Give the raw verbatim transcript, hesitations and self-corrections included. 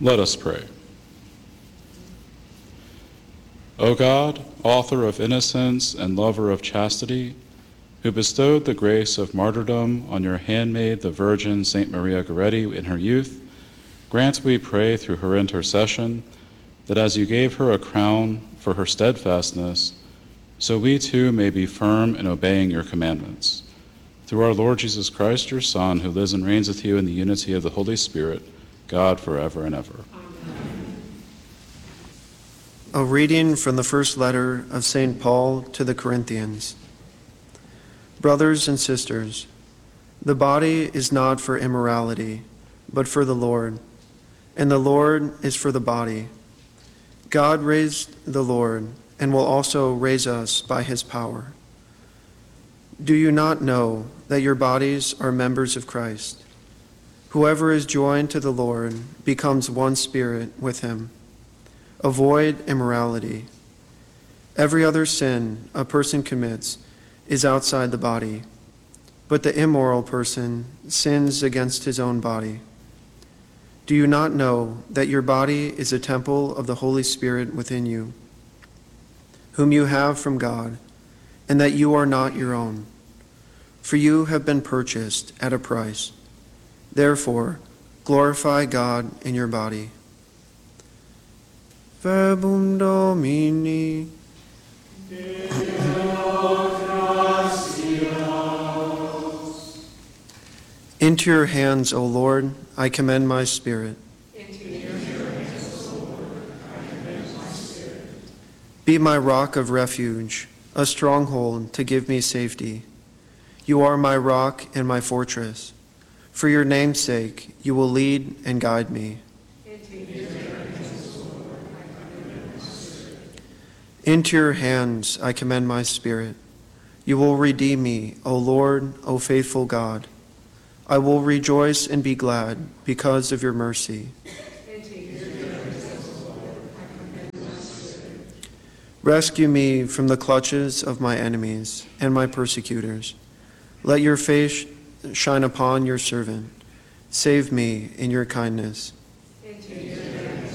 Let us pray. O God, author of innocence and lover of chastity, who bestowed the grace of martyrdom on your handmaid, the Virgin Saint Maria Goretti, in her youth, grant, we pray, through her intercession, that as you gave her a crown for her steadfastness, so we too may be firm in obeying your commandments. Through our Lord Jesus Christ, your Son, who lives and reigns with you in the unity of the Holy Spirit, God, forever and ever. Amen. A reading from the first letter of Saint Paul to the Corinthians. Brothers and sisters, the body is not for immorality, but for the Lord, and the Lord is for the body. God raised the Lord, and will also raise us by his power. Do you not know that your bodies are members of Christ? Whoever is joined to the Lord becomes one spirit with him. Avoid immorality. Every other sin a person commits is outside the body, but the immoral person sins against his own body. Do you not know that your body is a temple of the Holy Spirit within you, whom you have from God, and that you are not your own? For you have been purchased at a price. Therefore, glorify God in your body. Verbum Domini. Into your hands, O Lord, I commend my spirit. Into your hands, O Lord, I commend my spirit. Be my rock of refuge, a stronghold to give me safety. You are my rock and my fortress. For your name's sake, you will lead and guide me. Into your hands, O Lord, I commend my spirit. Into your hands I commend my spirit. You will redeem me, O Lord, O faithful God. I will rejoice and be glad because of your mercy. Into your hands, O Lord, I commend my spirit. Rescue me from the clutches of my enemies and my persecutors. Let your face shine upon your servant. Save me in your kindness. Into your